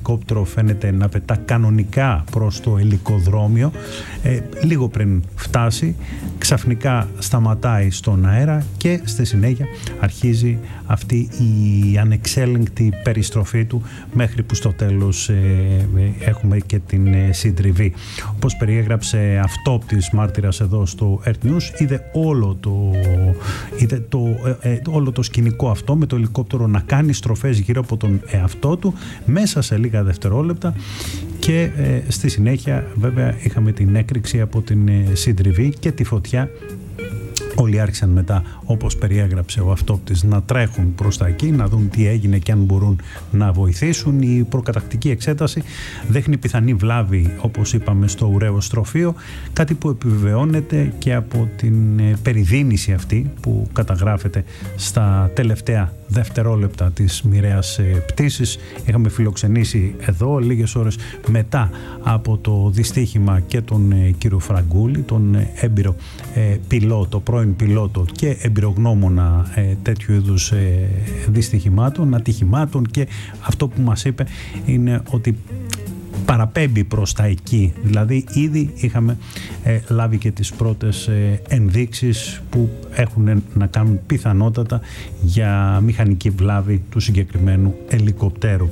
ελικόπτερο φαίνεται να πετά κανονικά προς το ελικοδρόμιο. Λίγο πριν φτάσει, ξαφνικά σταματάει στον αέρα και στη συνέχεια αρχίζει αυτή η ανεξέλεγκτη περιστροφή του, μέχρι που στο τέλος έχουμε και την συντριβή. Όπως περιέγραψε αυτόπτης μάρτυρας εδώ στο Earth News, είδε όλο το σκηνικό αυτό, με το ελικόπτερο να κάνει στροφές γύρω από τον εαυτό του μέσα σε λίγα δευτερόλεπτα, και στη συνέχεια βέβαια είχαμε την έκρηξη από την συντριβή και τη φωτιά. Όλοι άρχισαν μετά, όπως περιέγραψε ο αυτόπτης, να τρέχουν προς τα εκεί, να δουν τι έγινε και αν μπορούν να βοηθήσουν. Η προκατακτική εξέταση δείχνει πιθανή βλάβη, όπως είπαμε, στο ουραίο στροφείο, κάτι που επιβεβαιώνεται και από την περιδίνηση αυτή που καταγράφεται στα τελευταία δευτερόλεπτα της μοιραίας πτήσης. Είχαμε φιλοξενήσει εδώ λίγες ώρες μετά από το δυστύχημα και τον κύριο Φραγκούλη, τον έμπειρο πιλότο, πρώην πιλότο και εμπειρογνώμονα τέτοιου είδους δυστυχημάτων, ατυχημάτων, και αυτό που μας είπε είναι ότι παραπέμπει προς τα εκεί. Δηλαδή ήδη είχαμε λάβει και τις πρώτες ενδείξεις που έχουν να κάνουν πιθανότατα για μηχανική βλάβη του συγκεκριμένου ελικοπτέρου.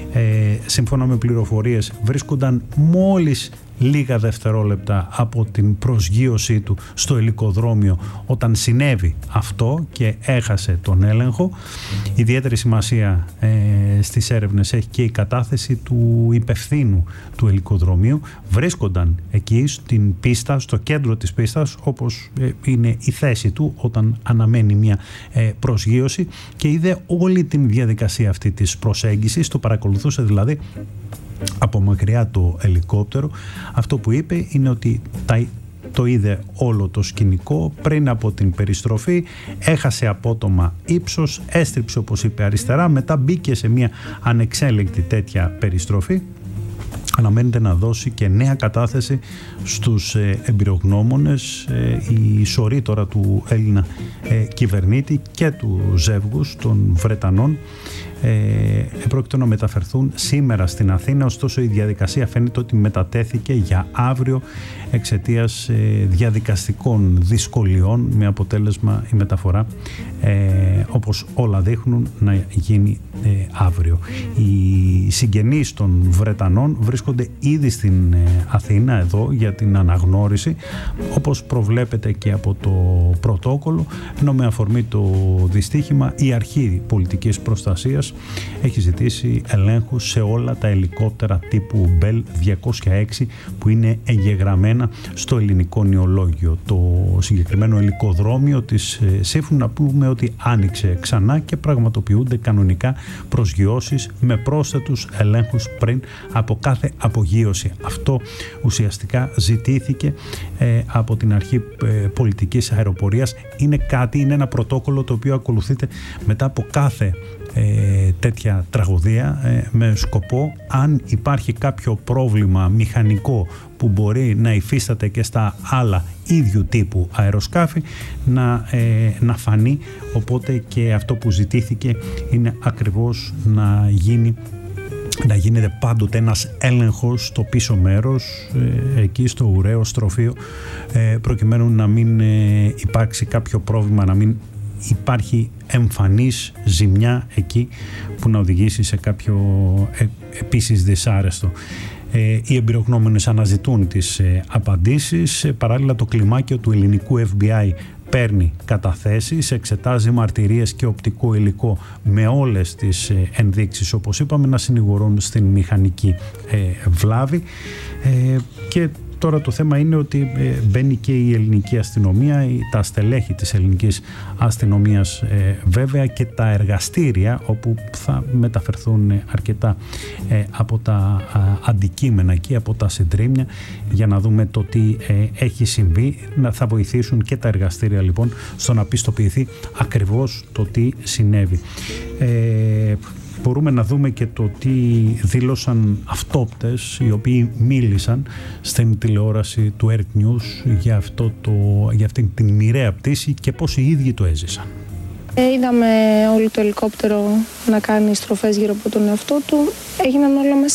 Σύμφωνα με πληροφορίες, βρίσκονταν μόλις λίγα δευτερόλεπτα από την προσγείωσή του στο ελικοδρόμιο όταν συνέβη αυτό και έχασε τον έλεγχο. Ιδιαίτερη σημασία στις έρευνες έχει και η κατάθεση του υπευθύνου του ελικοδρομίου. Βρίσκονταν εκεί στην πίστα, στο κέντρο της πίστας, όπως είναι η θέση του όταν αναμένει μια προσγείωση, και είδε όλη την διαδικασία αυτή της προσέγγισης. Το παρακολουθούσε δηλαδή από μακριά το ελικόπτερο. Αυτό που είπε είναι ότι το είδε όλο το σκηνικό πριν από την περιστροφή, έχασε απότομα ύψος, έστριψε, όπως είπε, αριστερά, μετά μπήκε σε μια ανεξέλεγκτη τέτοια περιστροφή. Αναμένεται να δώσει και νέα κατάθεση στους εμπειρογνώμονες. Η σωρή τώρα του Έλληνα κυβερνήτη και του ζεύγους των Βρετανών πρόκειται να μεταφερθούν σήμερα στην Αθήνα, ωστόσο η διαδικασία φαίνεται ότι μετατέθηκε για αύριο εξαιτίας διαδικαστικών δυσκολιών, με αποτέλεσμα η μεταφορά, όπως όλα δείχνουν, να γίνει αύριο. Οι συγγενείς των Βρετανών βρίσκονται ήδη στην Αθήνα εδώ για την αναγνώριση, όπως προβλέπεται και από το πρωτόκολλο, ενώ με αφορμή το δυστύχημα η Αρχή Πολιτικής Προστασίας έχει ζητήσει ελέγχους σε όλα τα ελικόπτερα τύπου Bell 206 που είναι εγγεγραμμένα στο ελληνικό νεολόγιο. Το συγκεκριμένο ελικοδρόμιο της Σύφου, να πούμε ότι άνοιξε ξανά και πραγματοποιούνται κανονικά προσγειώσεις με πρόσθετους ελέγχους πριν από κάθε απογείωση. Αυτό ουσιαστικά ζητήθηκε από την Αρχή Πολιτικής Αεροπορίας. Είναι ένα πρωτόκολλο το οποίο ακολουθείται μετά από κάθε τέτοια τραγωδία, με σκοπό, αν υπάρχει κάποιο πρόβλημα μηχανικό που μπορεί να υφίσταται και στα άλλα ίδιου τύπου αεροσκάφη, να φανεί. Οπότε και αυτό που ζητήθηκε είναι ακριβώς να γίνεται πάντοτε ένας έλεγχος στο πίσω μέρος, εκεί στο ουραίο στροφείο, προκειμένου να μην υπάρξει κάποιο πρόβλημα, να μην υπάρχει εμφανής ζημιά εκεί που να οδηγήσει σε κάποιο επίσης δυσάρεστο. Οι εμπειρογνώμονες αναζητούν τις απαντήσεις. Παράλληλα, το κλιμάκιο του ελληνικού FBI παίρνει καταθέσεις, εξετάζει μαρτυρίες και οπτικό υλικό με όλες τις ενδείξεις, όπως είπαμε, να συνηγορούν στην μηχανική βλάβη. Και τώρα το θέμα είναι ότι μπαίνει και η ελληνική αστυνομία, τα στελέχη της ελληνικής αστυνομίας βέβαια, και τα εργαστήρια όπου θα μεταφερθούν αρκετά από τα αντικείμενα εκεί, από τα συντρίμμια, για να δούμε το τι έχει συμβεί. Θα βοηθήσουν και τα εργαστήρια λοιπόν στο να πιστοποιηθεί ακριβώς το τι συνέβη. Μπορούμε να δούμε και το τι δήλωσαν αυτόπτες οι οποίοι μίλησαν στην τηλεόραση του Earth News για αυτήν την μοιραία πτήση και πώς οι ίδιοι το έζησαν. Είδαμε όλο το ελικόπτερο να κάνει στροφές γύρω από τον εαυτό του. Έγιναν όλα μέσα